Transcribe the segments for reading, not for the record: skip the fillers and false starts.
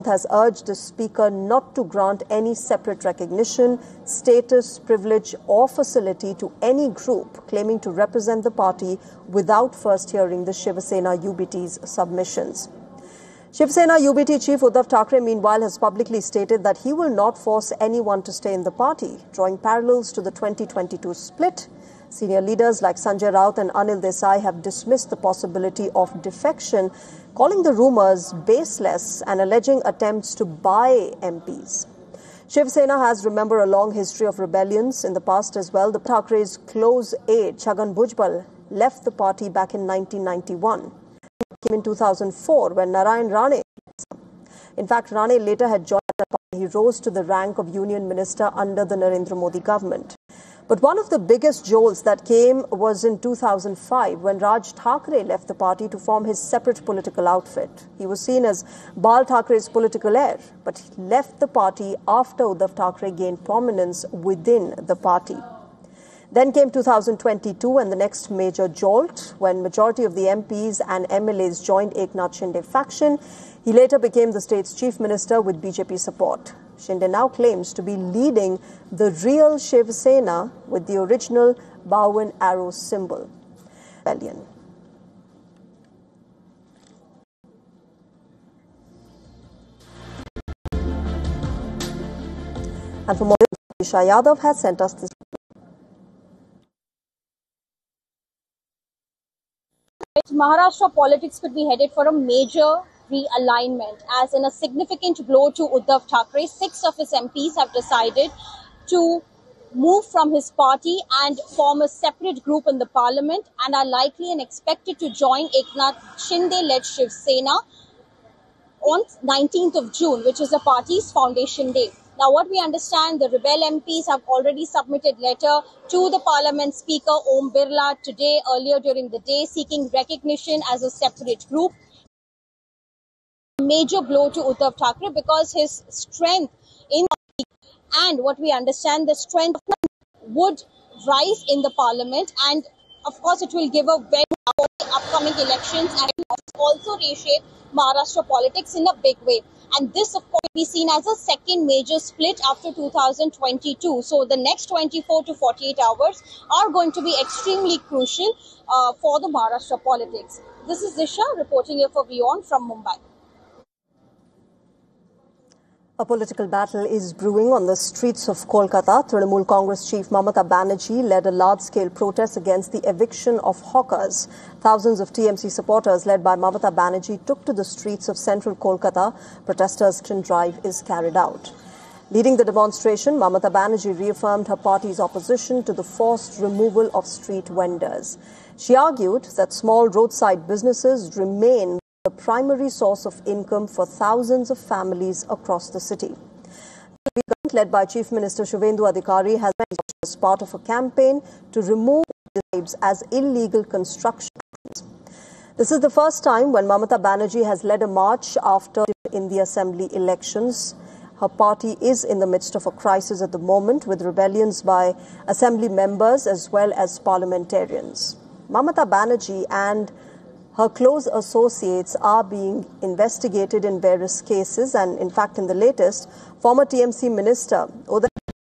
has urged the Speaker not to grant any separate recognition, status, privilege or facility to any group claiming to represent the party without first hearing the Shiv Sena UBT's submissions. Shiv Sena UBT Chief Uddhav Thackeray, meanwhile, has publicly stated that he will not force anyone to stay in the party, drawing parallels to the 2022 split. Senior leaders like Sanjay Raut and Anil Desai have dismissed the possibility of defection, calling the rumours baseless and alleging attempts to buy MPs. Shiv Sena has, remember, a long history of rebellions in the past as well. The Thakeray's close aide, Chhagan Bhujbal, left the party back in 1991. He came in 2004 when Narayan Rane. In fact, Rane later had joined the party. He rose to the rank of Union Minister under the Narendra Modi government. But one of the biggest jolts that came was in 2005 when Raj Thackeray left the party to form his separate political outfit. He was seen as Bal Thakeray's political heir, but he left the party after Uddhav Thackeray gained prominence within the party. Then came 2022 and the next major jolt when majority of the MPs and MLAs joined Eknath Shinde faction. He later became the state's chief minister with BJP support. Shinde now claims to be leading the real Shiv Sena with the original bow and arrow symbol. Rebellion. And for more, Isha Yadav has sent us this. Maharashtra politics could be headed for a major realignment, as in a significant blow to Uddhav Thackeray. 6 of his MPs have decided to move from his party and form a separate group in the parliament and are likely and expected to join Eknath Shinde-led Shiv Sena on 19th of June, which is the party's foundation day. Now, what we understand, the rebel MPs have already submitted letter to the Parliament Speaker Om Birla today, earlier during the day, seeking recognition as a separate group. Major blow to Uddhav Thackeray because his strength in and what we understand, the strength would rise in the Parliament, and of course it will give a very upcoming elections and also reshape Maharashtra politics in a big way. And this, of course, will be seen as a second major split after 2022. So the next 24 to 48 hours are going to be extremely crucial for the Maharashtra politics. This is Disha reporting here for WION from Mumbai. A political battle is brewing on the streets of Kolkata. Trinamool Congress chief Mamata Banerjee led a large-scale protest against the eviction of hawkers. Thousands of TMC supporters led by Mamata Banerjee took to the streets of central Kolkata. Protesters' drive is carried out. Leading the demonstration, Mamata Banerjee reaffirmed her party's opposition to the forced removal of street vendors. She argued that small roadside businesses remain the primary source of income for thousands of families across the city. The government, led by Chief Minister Shubhendu Adhikari, has been as part of a campaign to remove bribes as illegal construction. This is the first time when Mamata Banerjee has led a march after in the assembly elections. Her party is in the midst of a crisis at the moment, with rebellions by assembly members as well as parliamentarians. Mamata Banerjee and her close associates are being investigated in various cases, and in fact, in the latest, former TMC minister Uday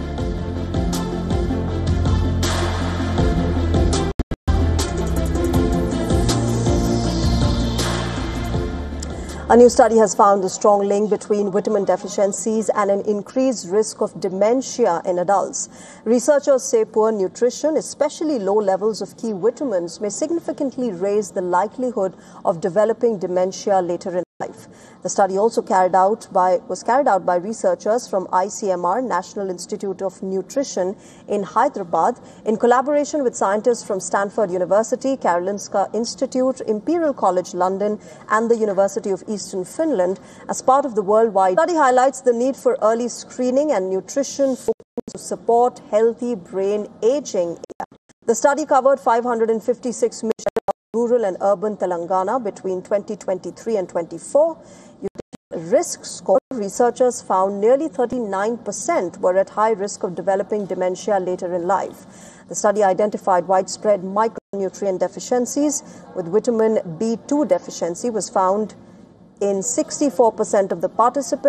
A new study has found a strong link between vitamin deficiencies and an increased risk of dementia in adults. Researchers say poor nutrition, especially low levels of key vitamins, may significantly raise the likelihood of developing dementia later in life. The study also was carried out by researchers from ICMR, National Institute of Nutrition in Hyderabad, in collaboration with scientists from Stanford University, Karolinska Institute, Imperial College London, and the University of Eastern Finland as part of the worldwide study. Highlights the need for early screening and nutrition to support healthy brain aging. The study covered 556 rural and urban Telangana between 2023 and 24. Risk score, researchers found nearly 39% were at high risk of developing dementia later in life. The study identified widespread micronutrient deficiencies, with vitamin B2 deficiency was found in 64% of the participants.